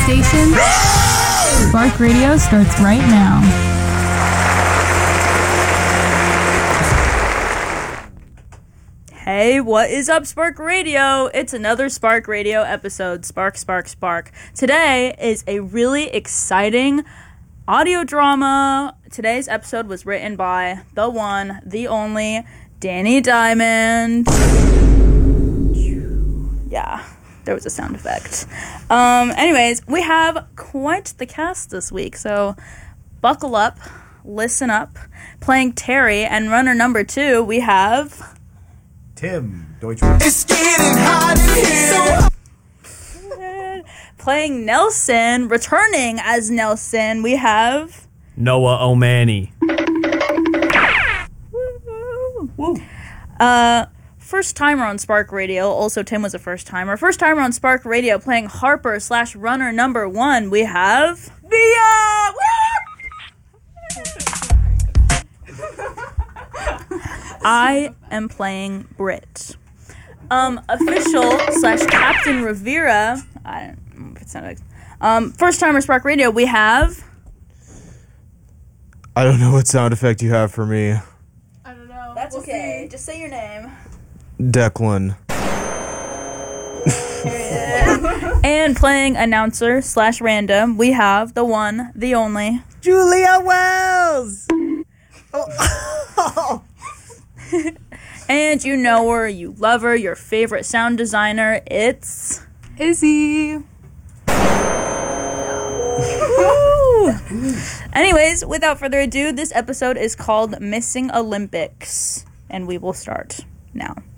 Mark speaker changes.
Speaker 1: station. Spark Radio starts right now.
Speaker 2: Hey, what is up, Spark Radio? It's another Spark Radio episode. Spark, spark, spark. Today is a really exciting audio drama. Today's episode was written by the one, the only, Danny Diamond. Yeah, there was a sound effect. Anyways, we have quite the cast this week, so buckle up, listen up. Playing Terry and runner number 2, we have
Speaker 3: Tim Deutschman.
Speaker 4: It's getting hot in here.
Speaker 2: playing Nelson, returning as Nelson, we have
Speaker 5: Noah O'Mani.
Speaker 2: Woo. First timer on Spark Radio. Also, Tim was a first timer. First timer on Spark Radio, playing Harper / runner number 1. We have Nia. I am playing Britt. Official / Captain Rivera. I don't know if it sounded like. First timer Spark Radio. We have.
Speaker 3: I don't know what sound effect you have for me.
Speaker 6: I don't know.
Speaker 2: That's okay. Just say your name.
Speaker 3: Declan.
Speaker 2: And playing announcer / random, we have the one, the only,
Speaker 3: Julia Wells!
Speaker 2: and you know her, you love her, your favorite sound designer, it's
Speaker 1: Izzy.
Speaker 2: Anyways, without further ado, this episode is called Missing Olympics, and we will start now.